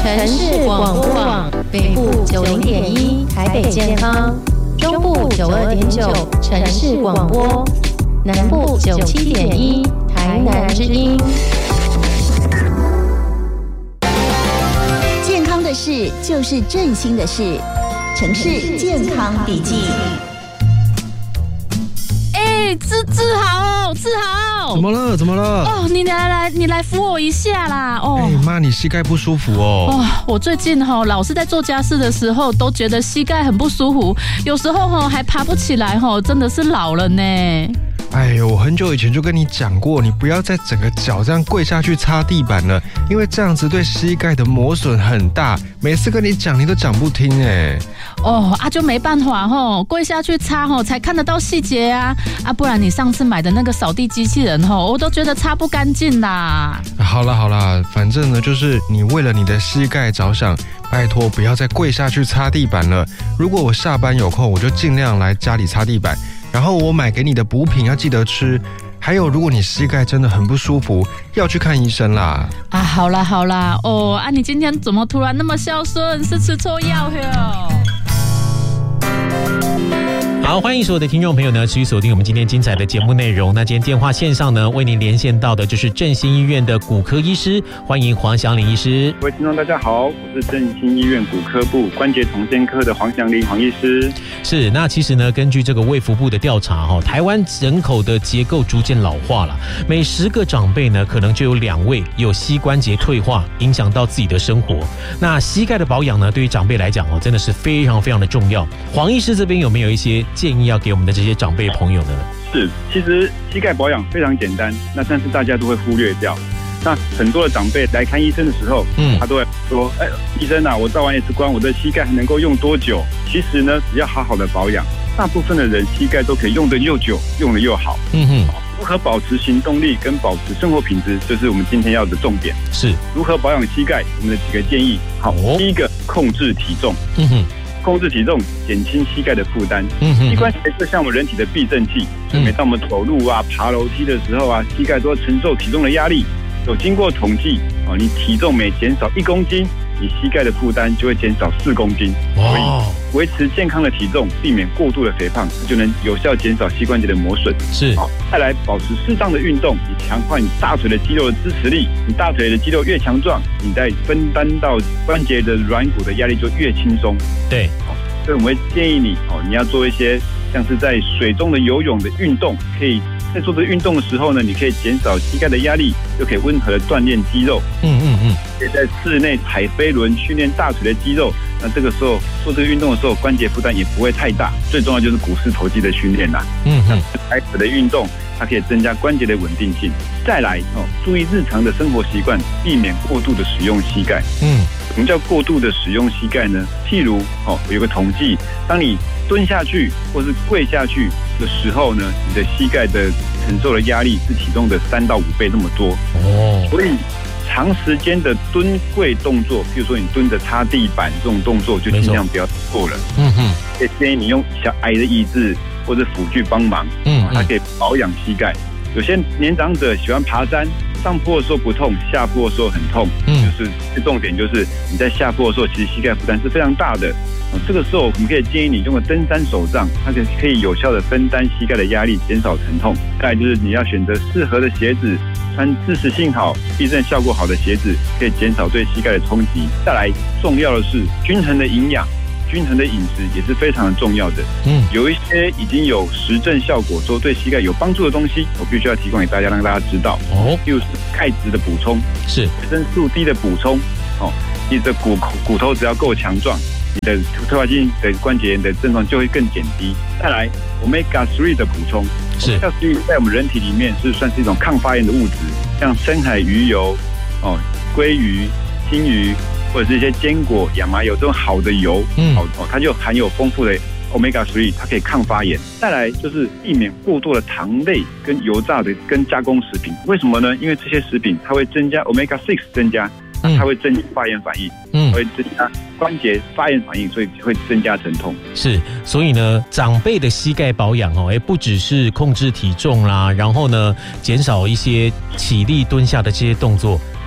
城市广播网，北部90.1台北健康，中部92.9城市广播，南部97.1台南之音。 健康的事就是振兴的事，城市健康笔记。 志豪， 怎么了？ 哦，你来扶我一下啦！哦， 妈，你膝盖不舒服哦。 哦，我最近老是在做家事的时候，都觉得膝盖很不舒服，有时候还爬不起来，真的是老了呢。 哎呦，我很久以前就跟你讲过，你不要再整个脚这样跪下去擦地板了，因为这样子对膝盖的磨损很大。每次跟你讲，你都讲不听哎。 就没办法跪下去擦才看得到细节啊，不然你上次买的那个扫地机器人我都觉得擦不干净啦。 好啦，反正呢，就是你为了你的膝盖着想，拜托不要再跪下去擦地板了。如果我下班有空，我就尽量来家里擦地板。然后我买给你的补品要记得吃，还有如果你膝盖真的很不舒服，要去看医生啦。 好啦，你今天怎么突然那么孝顺？是吃错药了？ 好，欢迎所有的听众朋友呢，持续锁定我们今天精彩的节目内容。那今天电话线上呢，为您连线到的就是振兴医院的骨科医师，欢迎黄祥林医师。 各位听众大家好，我是振兴医院骨科部关节重建科的黄祥林黄医师。 是，那其实呢，根据这个卫福部的调查台湾人口的结构逐渐老化了，每10个长辈呢，可能就有2位有膝关节退化，影响到自己的生活。那膝盖的保养呢，对于长辈来讲真的是非常非常的重要。黄医师这边有没有一些建议要给我们的这些长辈朋友呢？ 是，其实膝盖保养非常简单，但是大家都会忽略掉。那很多的长辈来看医生的时候，他都会说：“医生啊，我照完 X 光，我的膝盖还能够用多久？”其实呢，只要好好的保养，大部分的人膝盖都可以用得又久，用得又好。如何保持行动力跟保持生活品质，就是我们今天要的重点。 是如何保养膝盖？我们的几个建议。好，第一个，控制体重。控制体重，减轻膝盖的负担。膝关节就像我们人体的避震器，所以每当我们走路爬楼梯的时候膝盖都要承受体重的压力。有经过统计你体重每减少1公斤，你膝盖的负担就会减少4公斤。所以维持健康的体重，避免过度的肥胖，就能有效减少膝关节的磨损。 是， 再来保持适当的运动，以强化你大腿的肌肉的支持力。你大腿的肌肉越强壮，你在分担到关节的软骨的压力就越轻松。 对， 所以我们会建议你你要做一些像是在水中的游泳的运动，可以在做这个运动的时候呢，你可以减少膝盖的压力，又可以温和的锻炼肌肉。可以在室内踩飞轮训练大腿的肌肉。那这个时候做这个运动的时候，关节负担也不会太大。最重要就是股四头肌的训练啦。踩腿的运动，它可以增加关节的稳定性。再来注意日常的生活习惯，避免过度的使用膝盖。什么叫过度的使用膝盖呢？譬如有个统计，当你蹲下去或是跪下去的时候呢，你的膝盖的承受的压力是体重的3到5倍那么多。所以长时间的蹲跪动作，譬如说你蹲着擦地板这种动作，就尽量不要做了。可以建议你用小矮的椅子或者辅具帮忙。它可以保养膝盖。有些年长者喜欢爬山，上坡的时候不痛，下坡的时候很痛。就是重点就是你在下坡的时候，其实膝盖负担是非常大的。这个时候我们可以建议你用个登山手杖，它可以有效的分担膝盖的压力，减少疼痛。再来就是你要选择适合的鞋子，穿支持性好、避震效果好的鞋子，可以减少对膝盖的冲击。再来重要的是均衡的营养。均衡的饮食也是非常的重要的。有一些已经有实证效果说对膝盖有帮助的东西，我必须要提供给大家，让大家知道。例如是钙质的补充，是维生素 D 的补充。你的骨头只要够强壮，你的退化性的关节炎的症状就会更减低。再来 Omega 3的补充，是 Omega 3在我们人体里面是算是一种抗发炎的物质，像深海鱼油、鲑鱼、金鱼。或者是一些坚果、亚麻油这种好的油，它就含有丰富的 Omega 3，它可以抗发炎。再来就是避免过多的糖类跟油炸的跟加工食品。为什么呢？因为这些食品它会增加 Omega 6增加，它会增加发炎反应，会增加关节发炎反应，所以会增加疼痛。 是，所以呢，长辈的膝盖保养不只是控制体重啦，然后呢，减少一些起立蹲下的这些动作。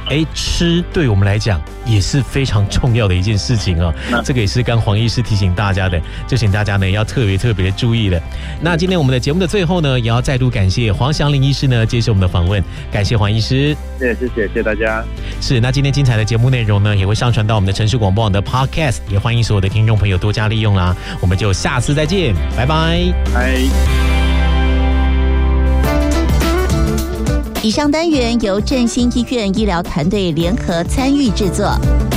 吃对我们来讲也是非常重要的一件事情哦。这个也是刚黄医师提醒大家的，就请大家呢要特别的注意了。那今天我们的节目的最后呢，也要再度感谢黄祥林医师呢接受我们的访问，感谢黄医师。 谢谢大家。是， 那今天精彩的节目内容呢，也会上传到我们的城市广播网的 Podcast， 也欢迎所有的听众朋友多加利用啦。我们就下次再见，拜拜。 拜。 以上单元由振兴医院医疗团队联合参与制作。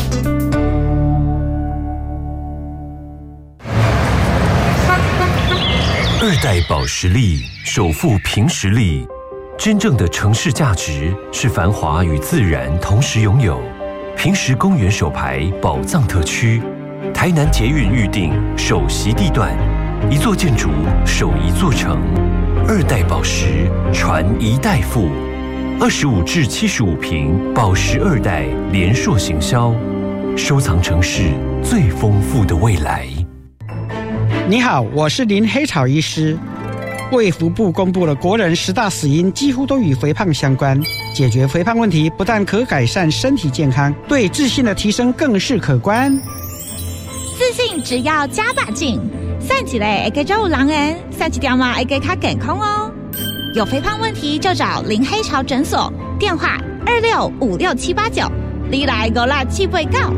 二代保时力首富凭实力，真正的城市价值是繁华与自然同时拥有。凭实公园首排宝藏特区，台南捷运预定首席地段，一座建筑守一座城。二代保时传一代富，25至75坪保时二代联硕行销，收藏城市最丰富的未来。 你好，我是林黑草医师。卫福部公布了国人10大死因几乎都与肥胖相关，解决肥胖问题不但可改善身体健康，对自信的提升更是可观。 自信只要加把劲，散起来会更有人缘，散起条嘛会更加健康哦。有肥胖问题就找林黑潮诊所，电话2656-789，你来5辣7八9。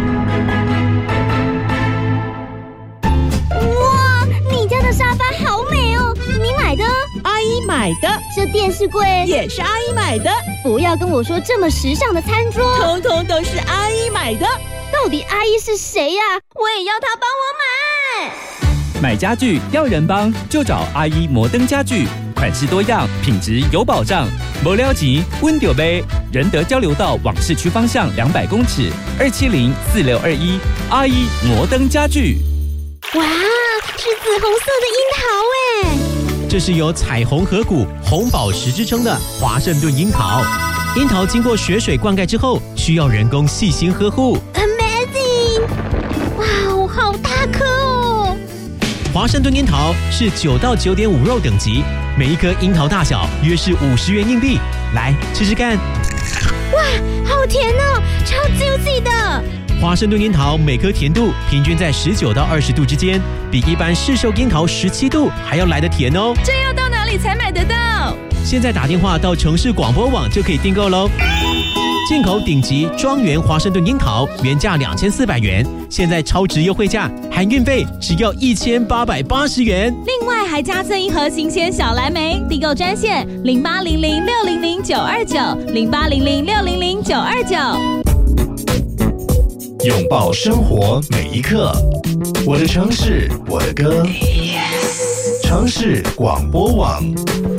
哇，你家的沙发好美哦，你买的？ 阿姨买的。 这电视柜也是阿姨买的。 不要跟我说这么时尚的餐桌， 通通都是阿姨买的。 到底阿姨是谁呀？我也要她帮我买。 买家具要人帮，就找阿姨摩登家具，款式多样，品质有保障。没了钱，温丢杯。仁德交流道往市区方向200公尺，270-4621，阿姨摩登家具。 哇，是紫红色的樱桃哎！ 这是有彩虹河谷、红宝石之称的华盛顿樱桃。樱桃经过雪水灌溉之后，需要人工细心呵护。 Amazing！ 哇，好大颗哦！ 华盛顿樱桃是9到9.5肉等级，每一颗樱桃大小约是50元硬币。来吃吃看。 哇，好甜哦，超 juicy 的。 华盛顿樱桃每颗甜度平均在19到20度之间，比一般市售樱桃17度还要来得甜哦。 这要到哪里才买得到？ 现在打电话到城市广播网就可以订购喽。进口顶级庄园华盛顿樱桃原价2400元，现在超值优惠价，含运费只要1880元。 另外还加赠一盒新鲜小蓝莓，订购专线0800-600-929，0800-600-929。 拥抱生活每一刻，我的城市，我的歌。城市广播网。